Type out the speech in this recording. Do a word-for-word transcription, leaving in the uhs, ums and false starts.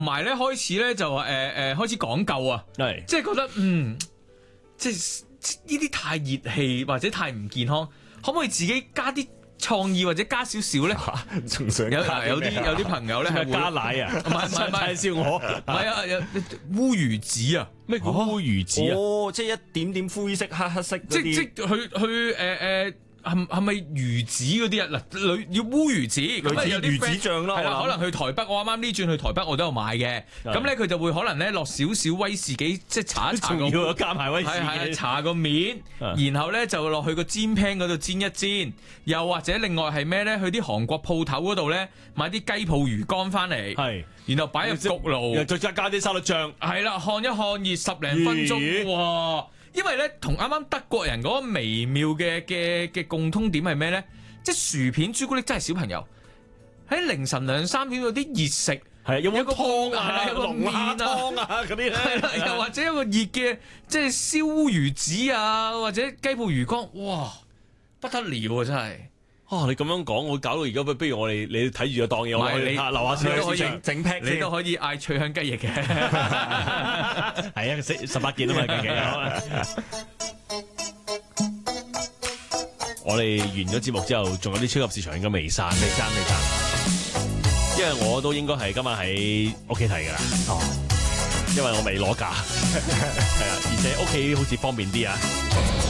同埋咧開始咧就誒誒、呃、開始講究啊， 係即係覺得嗯，即係呢啲太熱氣或者太唔健康，可唔可以自己加啲創意或者加少少咧？ 仲想有有啲有啲朋友咧係會加奶啊？ 唔係唔係唔係介紹我， 唔係啊，有烏魚子啊， 咩叫烏魚子啊？ 哦，即係一點點灰色、黑黑色嗰即即啲。 去去誒誒。係係咪魚子嗰啲啊？嗱，類要烏魚子，咁啊類似有啲魚子醬啦係啦， 我諗可能去台北，我啱啱呢轉去台北我都有買嘅。咁咧佢就會可能咧落少少威士忌，即係搽一搽個仲要加埋威士係係忌， 搽個面， 啊然後咧就落去個煎 pan 嗰度煎一煎，又或者另外係咩咧？去啲韓國鋪頭嗰度咧買啲雞泡魚乾翻嚟， 係然後擺入焗爐， 又再加加啲沙律醬， 係啦，看一看熱十零分鐘， 咦哇！因為咧，同啱啱德國人嗰個微妙嘅嘅嘅共通點係咩咧？即係薯片、朱古力真係小朋友喺凌晨兩三點有啲熱食， 係有冇有個湯啊、 有個龍蝦麵啊湯啊嗰啲咧？ 係啦，又或者有個熱嘅即係燒烏魚子啊，或者雞泡魚乾，哇，不得了啊！真係。 啊！你咁樣講，我搞到而家不不如我哋你睇住個檔嘢，我去唔係你下樓下你都可以市場整 pack 你都可以嗌脆香雞翼嘅。 係啊，十十八件啊嘛，近期有。我哋完咗節目之後，仲有啲超級市場應該未散，未散未散，因為我都應該係今晚喺屋企睇㗎啦。哦，因為我未攞假，係啊，而且屋企好似方便啲啊。